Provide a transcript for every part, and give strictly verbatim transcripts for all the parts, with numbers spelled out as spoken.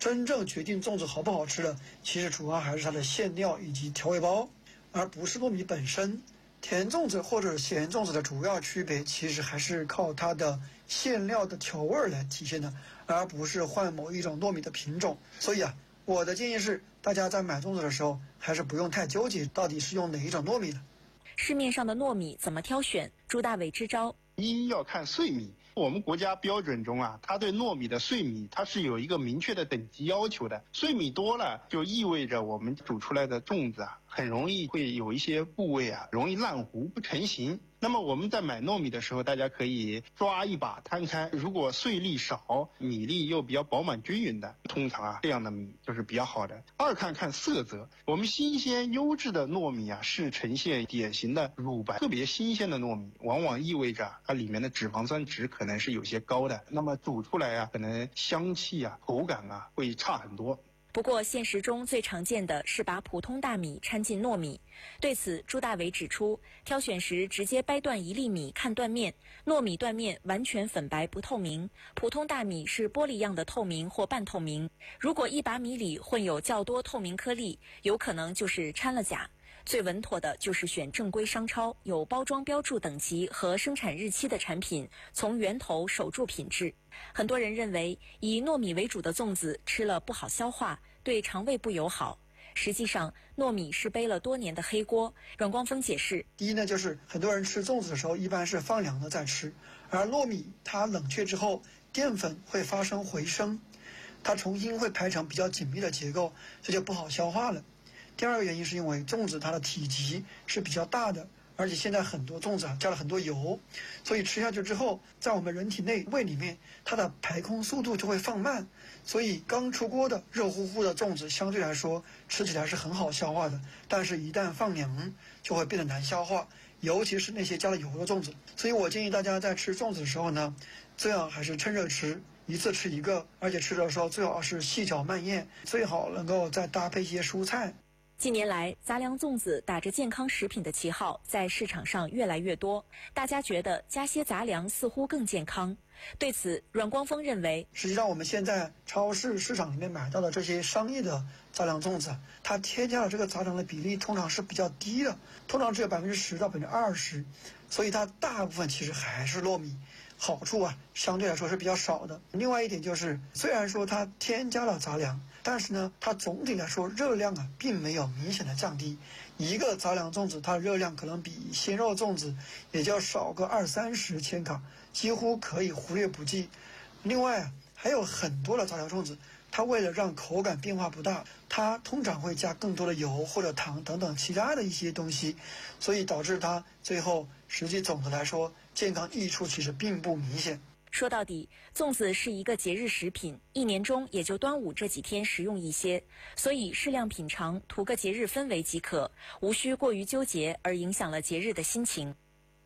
真正决定粽子好不好吃的，其实主要还是它的馅料以及调味包，而不是糯米本身。甜粽子或者咸粽子的主要区别，其实还是靠它的馅料的调味来体现的，而不是换某一种糯米的品种。所以啊，我的建议是，大家在买粽子的时候，还是不用太纠结到底是用哪一种糯米的。 市面上的糯米怎么挑选？朱大伟支招： 一要看碎米。我们国家标准中啊，它对糯米的碎米它是有一个明确的等级要求的。碎米多了，就意味着我们煮出来的粽子啊，很容易会有一些部位啊，容易烂糊不成型。那么我们在买糯米的时候，大家可以抓一把摊开，如果碎粒少，米粒又比较饱满均匀的，通常啊这样的米就是比较好的。二看看色泽，我们新鲜优质的糯米啊是呈现典型的乳白，特别新鲜的糯米往往意味着它里面的脂肪酸值可能是有些高的，那么煮出来啊可能香气啊口感啊会差很多。 不过现实中最常见的是把普通大米掺进糯米，对此朱大伟指出，挑选时直接掰断一粒米看断面，糯米断面完全粉白不透明，普通大米是玻璃样的透明或半透明。如果一把米里混有较多透明颗粒，有可能就是掺了钾。最稳妥的就是选正规商超，有包装标注等级和生产日期的产品，从源头守住品质。很多人认为以糯米为主的粽子吃了不好消化，对肠胃不友好。实际上，糯米是背了多年的黑锅。阮光峰解释： 第一呢，就是很多人吃粽子的时候一般是放凉了再吃，而糯米它冷却之后，淀粉会发生回升，它重新会排成比较紧密的结构，这就不好消化了。第二个原因是因为粽子它的体积是比较大的，而且现在很多粽子啊加了很多油，所以吃下去之后，在我们人体内胃里面，它的排空速度就会放慢，所以刚出锅的热乎乎的粽子相对来说吃起来是很好消化的，但是一旦放凉就会变得难消化，尤其是那些加了油的粽子。所以我建议大家在吃粽子的时候呢，最好还是趁热吃，一次吃一个，而且吃的时候最好是细嚼慢咽，最好能够再搭配一些蔬菜。 近年来，杂粮粽子打着健康食品的旗号，在市场上越来越多，大家觉得加些杂粮似乎更健康。对此，阮光峰认为， 实际上我们现在超市市场里面买到的这些商业的杂粮粽子，它添加了这个杂粮的比例通常是比较低的，通常只有百分之十到百分之二十，所以它大部分其实还是糯米。好处啊，相对来说是比较少的。另外一点就是，虽然说它添加了杂粮，但是呢，它总体来说热量啊，并没有明显的降低。一个杂粮粽子，它的热量可能比鲜肉粽子也就少个二三十千卡，几乎可以忽略不计。另外啊，还有很多的杂粮粽子，它为了让口感变化不大，它通常会加更多的油或者糖等等其他的一些东西，所以导致它最后实际总的来说健康益处其实并不明显。 说到底，粽子是一个节日食品，一年中也就端午这几天食用一些，所以适量品尝，图个节日氛围即可，无需过于纠结而影响了节日的心情。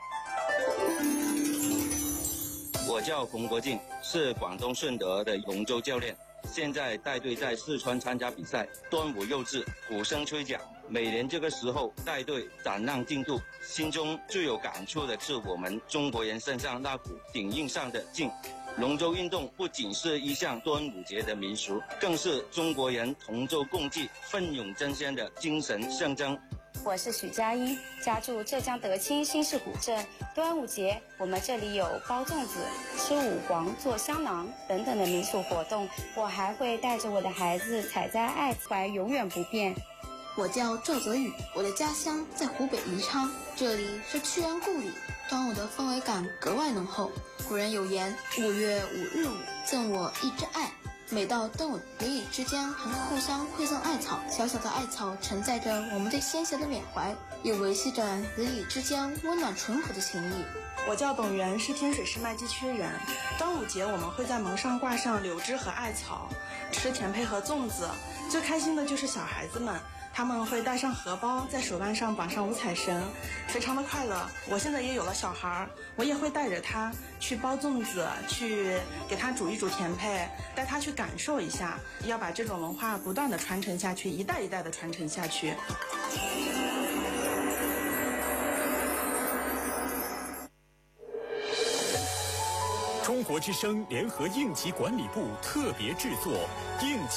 我叫龚国进，是广东顺德的龙舟教练，现在带队在四川参加比赛。端午又至，鼓声吹响，每年这个时候带队展亮进度，心中最有感触的是我们中国人身上那股顶硬上的劲。龙舟运动不仅是一项端午节的民俗，更是中国人同舟共济、奋勇争先的精神象征。 我是许佳音，家住浙江德清新市古镇。端午节我们这里有包粽子、吃五黄、做香囊等等的民俗活动，我还会带着我的孩子采摘艾草，怀永远不变。 我叫赵泽宇，我的家乡在湖北宜昌，这里是屈原故里，端午的氛围感格外浓厚。古人有言，五月五日午，赠我一枝艾。每到端午，邻里之间还会互相馈赠艾草，小小的艾草承载着我们对先贤的缅怀，也维系着邻里之间温暖淳朴的情谊。 我叫董源，是天水市麦积区人。端午节我们会在门上挂上柳枝和艾草，吃甜配和粽子，最开心的就是小孩子们，他们会带上荷包，在手腕上绑上五彩绳，非常的快乐。我现在也有了小孩，我也会带着他去包粽子，去给他煮一煮甜配，带他去感受一下，要把这种文化不断的传承下去，一代一代的传承下去。 中国之声联合应急管理部特别制作应急